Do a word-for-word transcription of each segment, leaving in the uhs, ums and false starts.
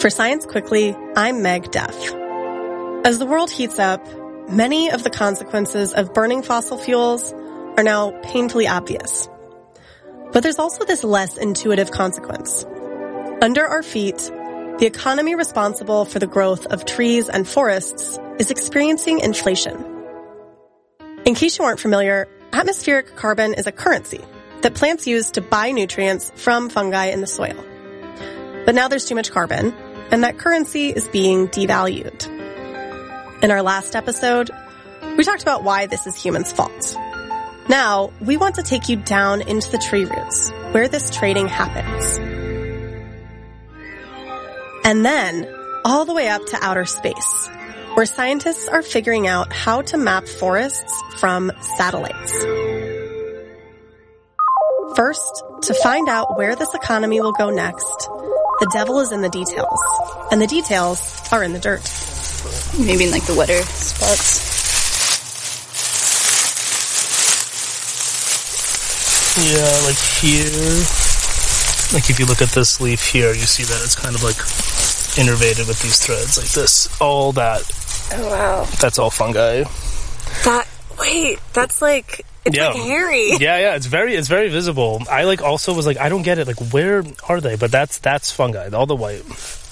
For Science Quickly, I'm Meg Duff. As the world heats up, many of the consequences of burning fossil fuels are now painfully obvious. But there's also this less intuitive consequence. Under our feet, the economy responsible for the growth of trees and forests is experiencing inflation. In case you aren't familiar, atmospheric carbon is a currency that plants use to buy nutrients from fungi in the soil. But now there's too much carbon, and that currency is being devalued. In our last episode, we talked about why this is humans' fault. Now, we want to take you down into the tree roots, where this trading happens. And then, all the way up to outer space, where scientists are figuring out how to map forests from satellites. First, to find out where this economy will go next, the devil is in the details, and the details are in the dirt. Maybe in like the wetter spots. Yeah, like here. Like if you look at this leaf here, you see that it's kind of like innervated with these threads like this. All that. Oh, wow. That's all fungi. That, wait, that's like... It's yeah. like hairy. Yeah, yeah, it's very it's very visible. I like also was like, I don't get it. Like, where are they? But that's that's fungi, all the white.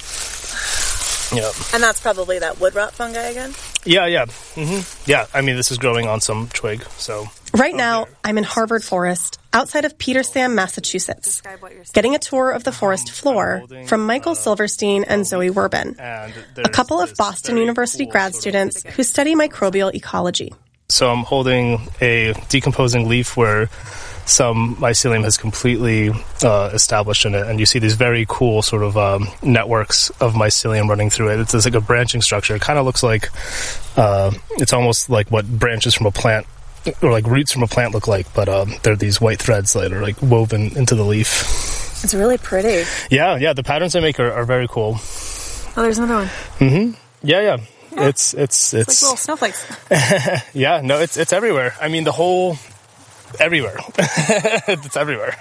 Yeah. And that's probably that wood rot fungi again? Yeah, yeah. Mm-hmm. Yeah, I mean, this is growing on some twig, so... Right now, I'm in Harvard Forest, outside of Petersham, Massachusetts, getting a tour of the forest floor from Michael Silverstein and Zoe Werbin, a couple of Boston University grad students who study microbial ecology. So I'm holding a decomposing leaf where some mycelium has completely uh, established in it, and you see these very cool sort of um, networks of mycelium running through it. It's, it's like a branching structure. It kind of looks like, uh, it's almost like what branches from a plant, or like roots from a plant look like, but um, they're these white threads that are like woven into the leaf. It's really pretty. Yeah, yeah, the patterns they make are, are very cool. Oh, there's another one. Mm-hmm. Yeah, yeah. Yeah. It's, it's, it's, it's like little snowflakes. Yeah, no, it's, it's everywhere. I mean, the whole, everywhere. It's everywhere.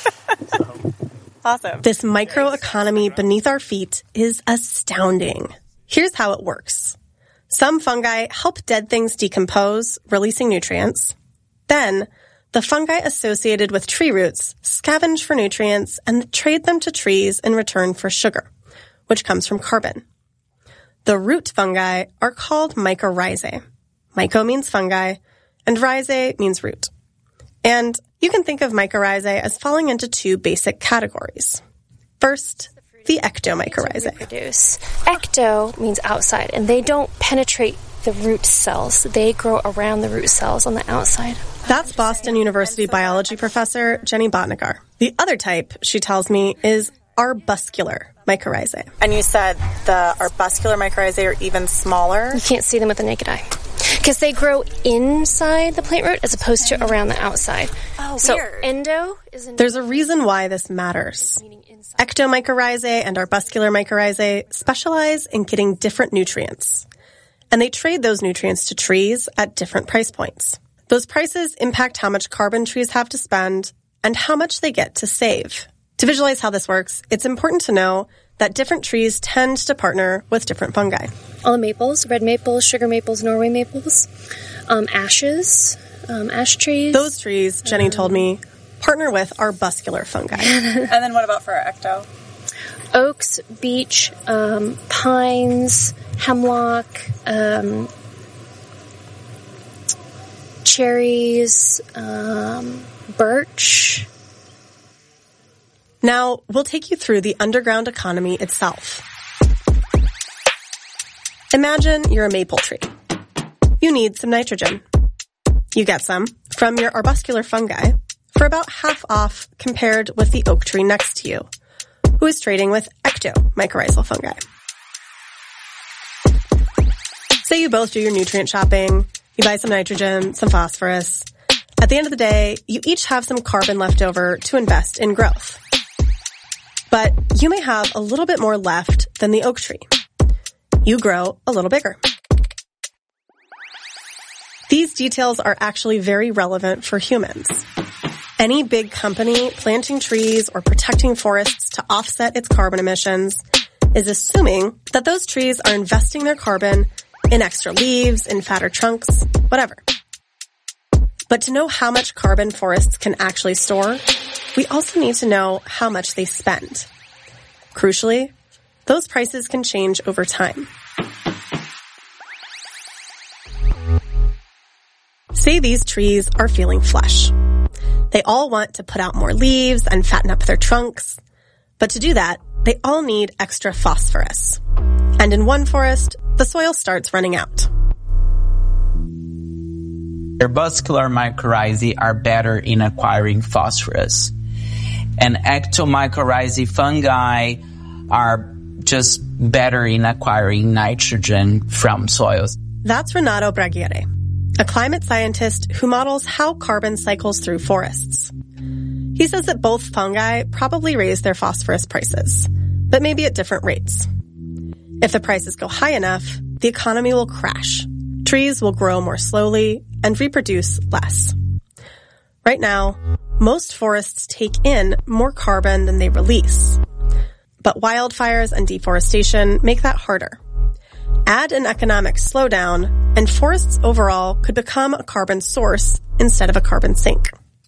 So. Awesome. This microeconomy beneath our feet is astounding. Here's how it works. Some fungi help dead things decompose, releasing nutrients. Then, the fungi associated with tree roots scavenge for nutrients and trade them to trees in return for sugar, which comes from carbon. The root fungi are called mycorrhizae. Myco means fungi, and rhizae means root. And you can think of mycorrhizae as falling into two basic categories. First, the ectomycorrhizae. Reproduce. Ecto means outside, and they don't penetrate the root cells. They grow around the root cells on the outside. That's Boston University biology professor Jenny Botnagar. The other type, she tells me, is arbuscular mycorrhizae. And you said the arbuscular mycorrhizae are even smaller? You can't see them with the naked eye. Because they grow inside the plant root as opposed to around the outside. Oh, so weird. endo is... In There's a reason why this matters. Ectomycorrhizae and arbuscular mycorrhizae specialize in getting different nutrients. And they trade those nutrients to trees at different price points. Those prices impact how much carbon trees have to spend and how much they get to save. To visualize how this works, it's important to know that different trees tend to partner with different fungi. All the maples, red maples, sugar maples, Norway maples, um, ashes, um, ash trees. Those trees, Jenny told me, partner with arbuscular fungi. And then what about for our ecto? Oaks, beech, um, pines, hemlock, um, cherries, um, birch. Now, we'll take you through the underground economy itself. Imagine you're a maple tree. You need some nitrogen. You get some from your arbuscular fungi for about half off compared with the oak tree next to you, who is trading with ectomycorrhizal fungi. Say you both do your nutrient shopping, you buy some nitrogen, some phosphorus. At the end of the day, you each have some carbon left over to invest in growth. But you may have a little bit more left than the oak tree. You grow a little bigger. These details are actually very relevant for humans. Any big company planting trees or protecting forests to offset its carbon emissions is assuming that those trees are investing their carbon in extra leaves, in fatter trunks, whatever. But to know how much carbon forests can actually store, we also need to know how much they spend. Crucially, those prices can change over time. Say these trees are feeling flush. They all want to put out more leaves and fatten up their trunks. But to do that, they all need extra phosphorus. And in one forest, the soil starts running out. Herbuscular mycorrhizae are better in acquiring phosphorus. And ectomycorrhizae fungi are just better in acquiring nitrogen from soils. That's Renato Braguiere, a climate scientist who models how carbon cycles through forests. He says that both fungi probably raise their phosphorus prices, but maybe at different rates. If the prices go high enough, the economy will crash. Trees will grow more slowly and reproduce less. Right now, most forests take in more carbon than they release. But wildfires and deforestation make that harder. Add an economic slowdown, and forests overall could become a carbon source instead of a carbon sink.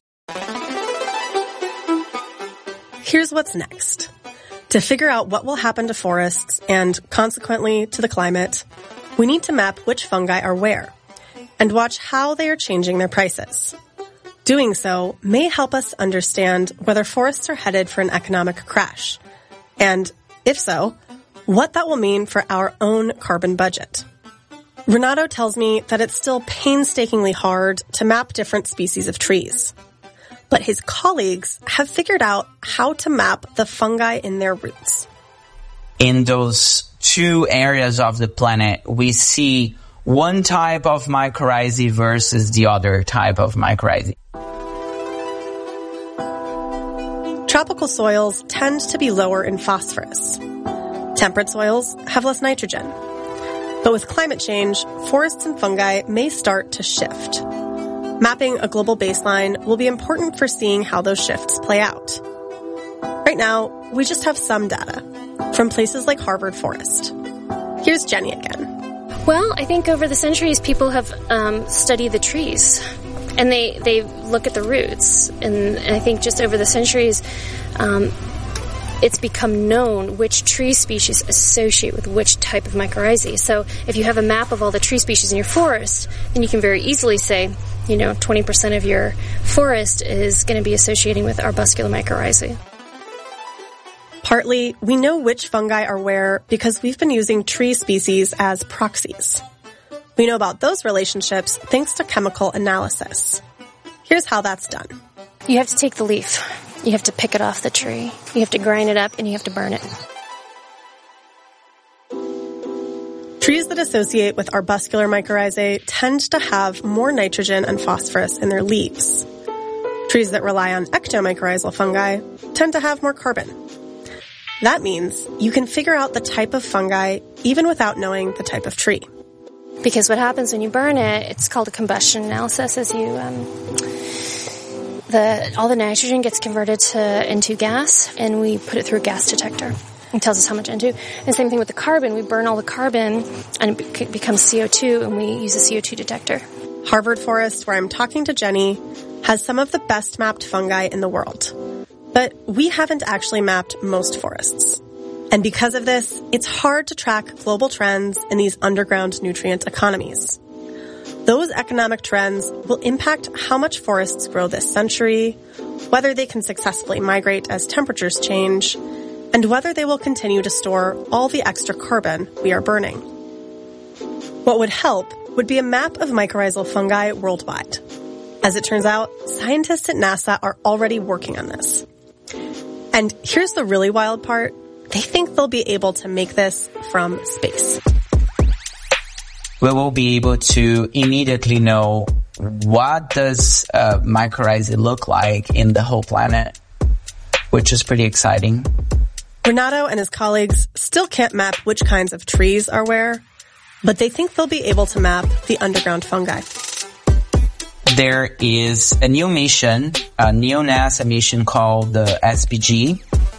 Here's what's next. To figure out what will happen to forests and, consequently, to the climate, we need to map which fungi are where and watch how they are changing their prices. Doing so may help us understand whether forests are headed for an economic crash, and, if so, what that will mean for our own carbon budget. Renato tells me that it's still painstakingly hard to map different species of trees. But his colleagues have figured out how to map the fungi in their roots. In those two areas of the planet, we see one type of mycorrhizae versus the other type of mycorrhizae. Tropical soils tend to be lower in phosphorus. Temperate soils have less nitrogen. But with climate change, forests and fungi may start to shift. Mapping a global baseline will be important for seeing how those shifts play out. Right now, we just have some data from places like Harvard Forest. Here's Jenny again. Well, I think over the centuries, people have um, studied the trees, and they, they look at the roots. And, and I think just over the centuries, um, it's become known which tree species associate with which type of mycorrhizae. So if you have a map of all the tree species in your forest, then you can very easily say, you know, twenty percent of your forest is going to be associating with arbuscular mycorrhizae. Partly, we know which fungi are where because we've been using tree species as proxies. We know about those relationships thanks to chemical analysis. Here's how that's done. You have to take the leaf. You have to pick it off the tree. You have to grind it up, and you have to burn it. Trees that associate with arbuscular mycorrhizae tend to have more nitrogen and phosphorus in their leaves. Trees that rely on ectomycorrhizal fungi tend to have more carbon. That means you can figure out the type of fungi even without knowing the type of tree. Because what happens when you burn it, it's called a combustion analysis, as you... Um, The, all the nitrogen gets converted to into gas, and we put it through a gas detector. It tells us how much N two. And the same thing with the carbon. We burn all the carbon, and it becomes C O two, and we use a C O two detector. Harvard Forest, where I'm talking to Jenny, has some of the best mapped fungi in the world. But we haven't actually mapped most forests. And because of this, it's hard to track global trends in these underground nutrient economies. Those economic trends will impact how much forests grow this century, whether they can successfully migrate as temperatures change, and whether they will continue to store all the extra carbon we are burning. What would help would be a map of mycorrhizal fungi worldwide. As it turns out, scientists at NASA are already working on this. And here's the really wild part. They think they'll be able to make this from space. We will be able to immediately know what does uh, mycorrhizae look like in the whole planet, which is pretty exciting. Renato and his colleagues still can't map which kinds of trees are where, but they think they'll be able to map the underground fungi. There is a new mission, a neo-NASA mission called the S P G,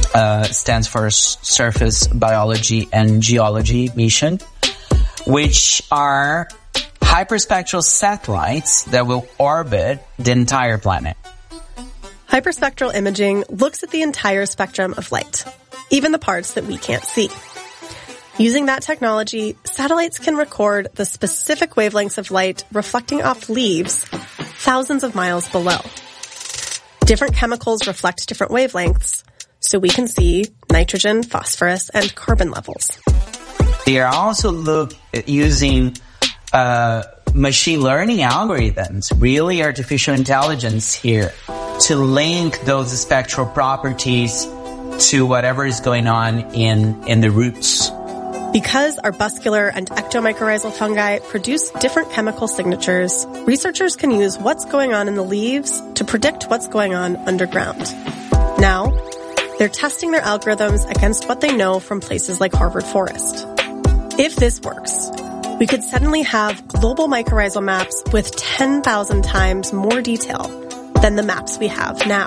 uh, stands for Surface Biology and Geology Mission, which are hyperspectral satellites that will orbit the entire planet. Hyperspectral imaging looks at the entire spectrum of light, even the parts that we can't see. Using that technology, satellites can record the specific wavelengths of light reflecting off leaves thousands of miles below. Different chemicals reflect different wavelengths, so we can see nitrogen, phosphorus, and carbon levels. They are also look at using uh, machine learning algorithms, really artificial intelligence here, to link those spectral properties to whatever is going on in, in the roots. Because arbuscular and ectomycorrhizal fungi produce different chemical signatures, researchers can use what's going on in the leaves to predict what's going on underground. Now, they're testing their algorithms against what they know from places like Harvard Forest. If this works, we could suddenly have global mycorrhizal maps with ten thousand times more detail than the maps we have now.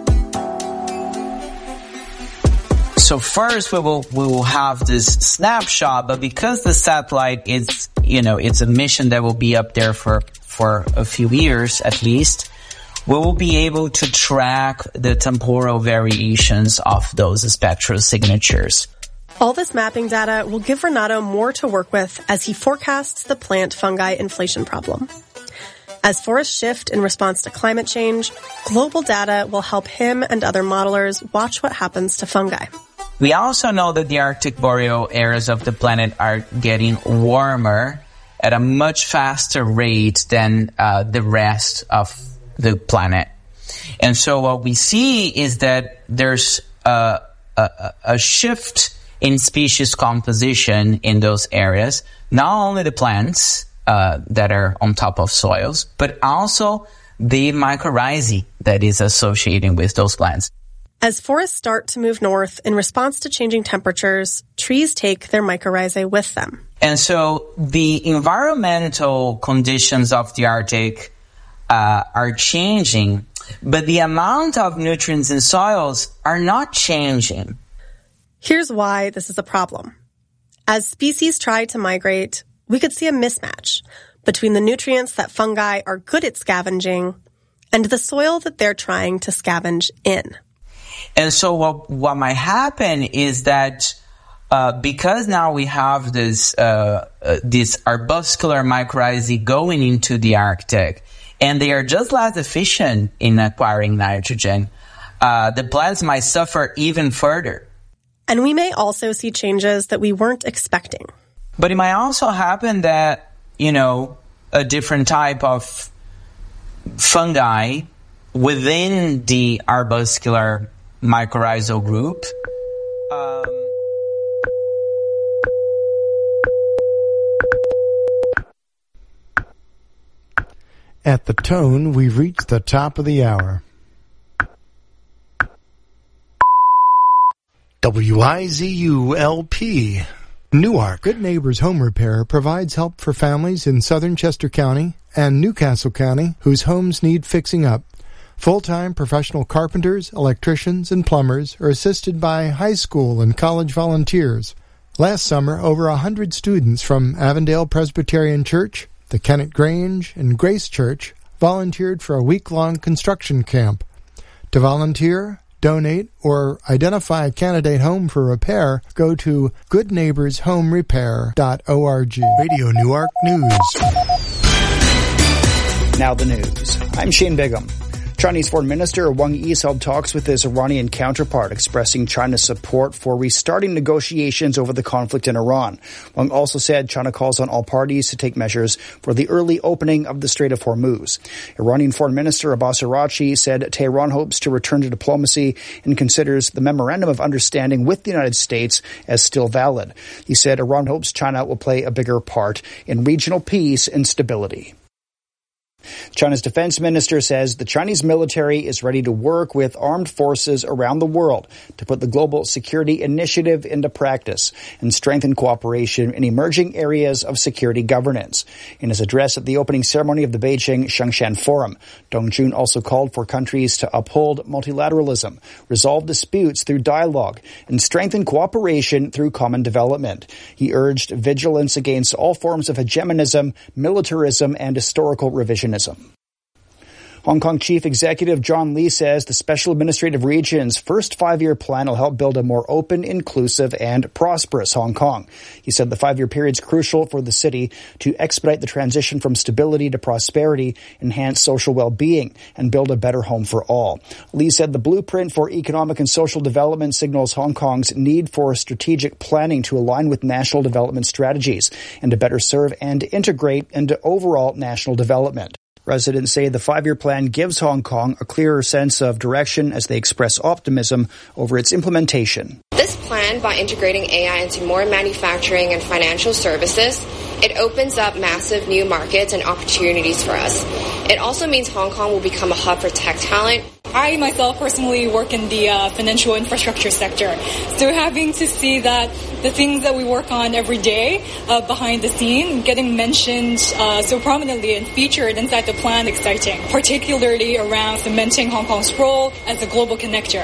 So first we will, we will have this snapshot, but because the satellite is, you know, it's a mission that will be up there for, for a few years at least, we will be able to track the temporal variations of those spectral signatures. All this mapping data will give Renato more to work with as he forecasts the plant-fungi inflation problem. As forests shift in response to climate change, global data will help him and other modelers watch what happens to fungi. We also know that the Arctic boreal areas of the planet are getting warmer at a much faster rate than uh, the rest of the planet. And so what we see is that there's a, a, a shift in species composition in those areas, not only the plants uh, that are on top of soils, but also the mycorrhizae that is associating with those plants. As forests start to move north in response to changing temperatures, trees take their mycorrhizae with them. And so the environmental conditions of the Arctic uh, are changing, but the amount of nutrients in soils are not changing. Here's why this is a problem. As species try to migrate, we could see a mismatch between the nutrients that fungi are good at scavenging and the soil that they're trying to scavenge in. And so what, what might happen is that uh, because now we have this uh, uh, this arbuscular mycorrhizae going into the Arctic, and they are just less efficient in acquiring nitrogen, uh, the plants might suffer even further. And we may also see changes that we weren't expecting. But it might also happen that, you know, a different type of fungi within the arbuscular mycorrhizal group um, At the tone, we've reached the top of the hour. W I Z U L P, Newark. Good Neighbors Home Repair provides help for families in southern Chester County and Newcastle County whose homes need fixing up. Full-time professional carpenters, electricians, and plumbers are assisted by high school and college volunteers. Last summer, over a hundred students from Avondale Presbyterian Church, the Kennett Grange, and Grace Church volunteered for a week-long construction camp. To volunteer, donate, or identify a candidate home for repair, go to good neighbors home repair dot org. Radio Newark News. Now the news. I'm Shane Bigham. Chinese Foreign Minister Wang Yi held talks with his Iranian counterpart, expressing China's support for restarting negotiations over the conflict in Iran. Wang also said China calls on all parties to take measures for the early opening of the Strait of Hormuz. Iranian Foreign Minister Abbas Araghchi said Tehran hopes to return to diplomacy and considers the Memorandum of Understanding with the United States as still valid. He said Iran hopes China will play a bigger part in regional peace and stability. China's defense minister says the Chinese military is ready to work with armed forces around the world to put the global security initiative into practice and strengthen cooperation in emerging areas of security governance. In his address at the opening ceremony of the Beijing Shengshan Forum, Dong Jun also called for countries to uphold multilateralism, resolve disputes through dialogue, and strengthen cooperation through common development. He urged vigilance against all forms of hegemonism, militarism, and historical revisionism. Hong Kong Chief Executive John Lee says the Special Administrative Region's first five-year plan will help build a more open, inclusive, and prosperous Hong Kong. He said the five-year period is crucial for the city to expedite the transition from stability to prosperity, enhance social well-being, and build a better home for all. Lee said the blueprint for economic and social development signals Hong Kong's need for strategic planning to align with national development strategies and to better serve and integrate into overall national development. Residents say the five-year plan gives Hong Kong a clearer sense of direction as they express optimism over its implementation. This plan, by integrating A I into more manufacturing and financial services, it opens up massive new markets and opportunities for us. It also means Hong Kong will become a hub for tech talent. I myself personally work in the uh, financial infrastructure sector, so having to see that the things that we work on every day uh, behind the scene getting mentioned uh, so prominently and featured inside the plan exciting, particularly around cementing Hong Kong's role as a global connector.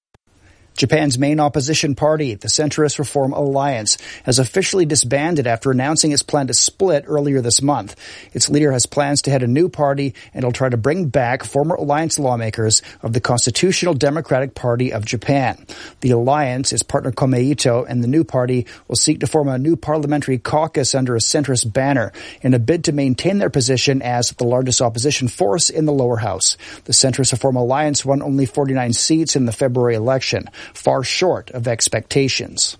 Japan's main opposition party, the Centrist Reform Alliance, has officially disbanded after announcing its plan to split earlier this month. Its leader has plans to head a new party and will try to bring back former alliance lawmakers of the Constitutional Democratic Party of Japan. The alliance, its partner Komeito, and the new party will seek to form a new parliamentary caucus under a centrist banner in a bid to maintain their position as the largest opposition force in the lower house. The Centrist Reform Alliance won only forty-nine seats in the February election, far short of expectations.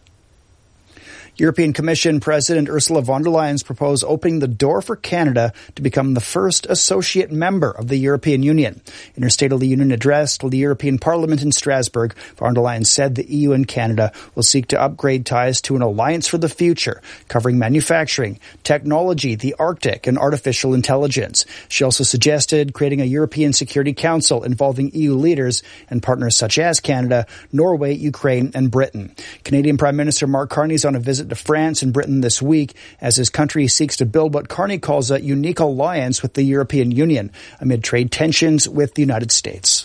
European Commission President Ursula von der Leyen's proposed opening the door for Canada to become the first associate member of the European Union. In her State of the Union address to the European Parliament in Strasbourg, von der Leyen said the E U and Canada will seek to upgrade ties to an alliance for the future, covering manufacturing, technology, the Arctic, and artificial intelligence. She also suggested creating a European Security Council involving E U leaders and partners such as Canada, Norway, Ukraine, and Britain. Canadian Prime Minister Mark Carney is on a visit to France and Britain this week as his country seeks to build what Carney calls a unique alliance with the European Union amid trade tensions with the United States.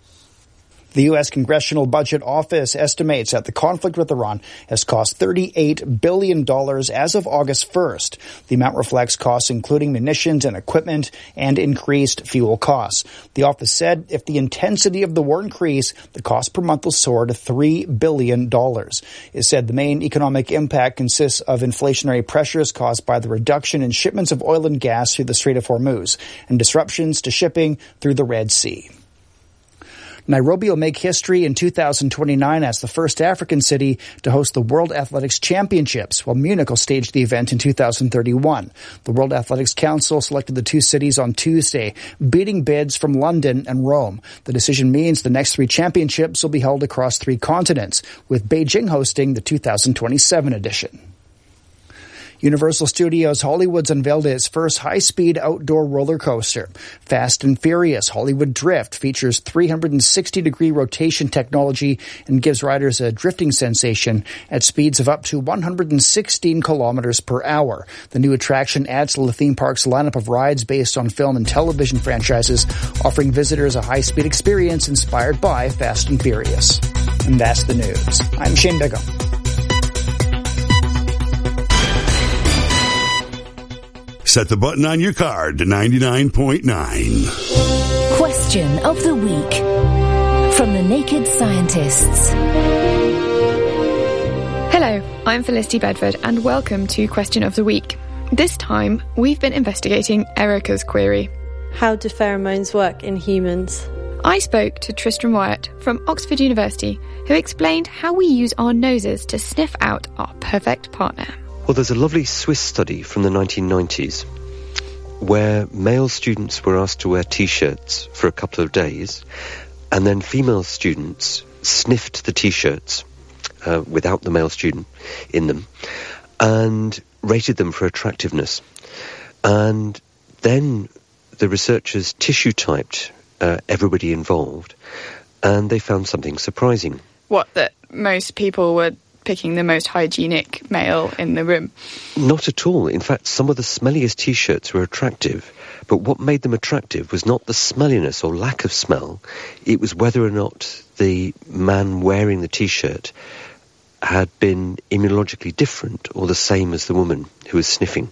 The U S Congressional Budget Office estimates that the conflict with Iran has cost thirty-eight billion dollars as of August first. The amount reflects costs including munitions and equipment and increased fuel costs. The office said if the intensity of the war increased, the cost per month will soar to three billion dollars. It said the main economic impact consists of inflationary pressures caused by the reduction in shipments of oil and gas through the Strait of Hormuz and disruptions to shipping through the Red Sea. Nairobi will make history in two thousand twenty-nine as the first African city to host the World Athletics Championships, while Munich will stage the event in two thousand thirty-one. The World Athletics Council selected the two cities on Tuesday, beating bids from London and Rome. The decision means the next three championships will be held across three continents, with Beijing hosting the two thousand twenty-seven edition. Universal Studios Hollywood's unveiled its first high-speed outdoor roller coaster. Fast and Furious Hollywood Drift features three hundred sixty degree rotation technology and gives riders a drifting sensation at speeds of up to one hundred sixteen kilometers per hour. The new attraction adds to the theme park's lineup of rides based on film and television franchises, offering visitors a high-speed experience inspired by Fast and Furious. And that's the news. I'm Shane Bigham. Set the button on your card to ninety-nine point nine. Question of the week from the Naked Scientists. Hello, I'm Felicity Bedford and welcome to Question of the Week. This time, we've been investigating Erica's query. How do pheromones work in humans? I spoke to Tristram Wyatt from Oxford University, who explained how we use our noses to sniff out our perfect partner. Well, there's a lovely Swiss study from the nineteen nineties where male students were asked to wear T-shirts for a couple of days, and then female students sniffed the T-shirts uh, without the male student in them and rated them for attractiveness. And then the researchers tissue typed uh, everybody involved, and they found something surprising. What, that most people were picking the most hygienic male in the room? Not at all. In fact, some of the smelliest T-shirts were attractive, but what made them attractive was not the smelliness or lack of smell, it was whether or not the man wearing the T-shirt had been immunologically different or the same as the woman who was sniffing.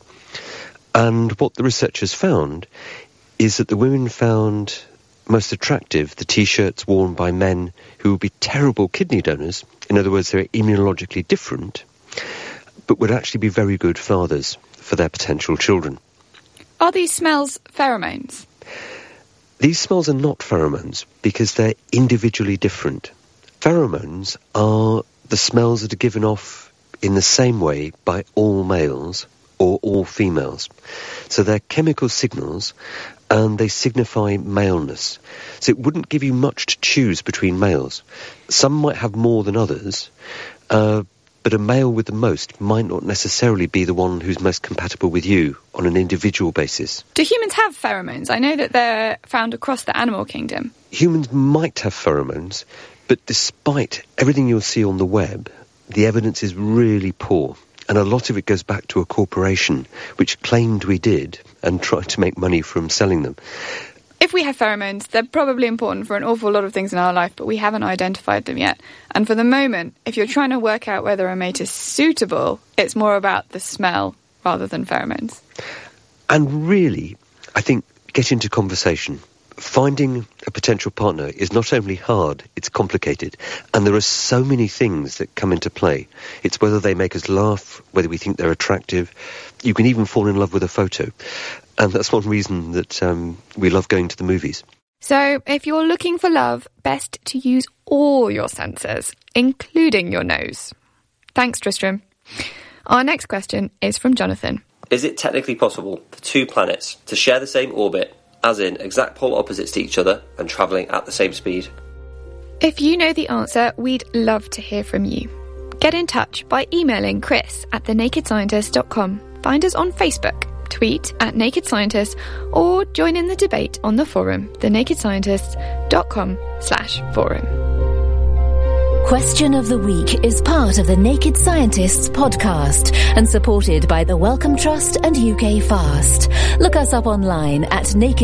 And what the researchers found is that the women found most attractive the T-shirts worn by men who would be terrible kidney donors. In other words, they're immunologically different, but would actually be very good fathers for their potential children. Are these smells pheromones? These smells are not pheromones because they're individually different. Pheromones are the smells that are given off in the same way by all males or all females. So they're chemical signals and they signify maleness. So it wouldn't give you much to choose between males. Some might have more than others, uh, but a male with the most might not necessarily be the one who's most compatible with you on an individual basis. Do humans have pheromones? I know that they're found across the animal kingdom. Humans might have pheromones, but despite everything you'll see on the web, the evidence is really poor. And a lot of it goes back to a corporation which claimed we did and tried to make money from selling them. If we have pheromones, they're probably important for an awful lot of things in our life, but we haven't identified them yet. And for the moment, if you're trying to work out whether a mate is suitable, it's more about the smell rather than pheromones. And really, I think, get into conversation. Finding a potential partner is not only hard, it's complicated. And there are so many things that come into play. It's whether they make us laugh, whether we think they're attractive. You can even fall in love with a photo. And that's one reason that um, we love going to the movies. So if you're looking for love, best to use all your senses, including your nose. Thanks, Tristram. Our next question is from Jonathan. Is it technically possible for two planets to share the same orbit, as in exact polar opposites to each other and travelling at the same speed? If you know the answer, we'd love to hear from you. Get in touch by emailing Chris at the naked scientist dot com. Find us on Facebook, tweet at Naked Scientist, or join in the debate on the forum, the naked scientist dot com slash forum. Question of the Week is part of the Naked Scientists podcast and supported by the Wellcome Trust and U K Fast. Look us up online at naked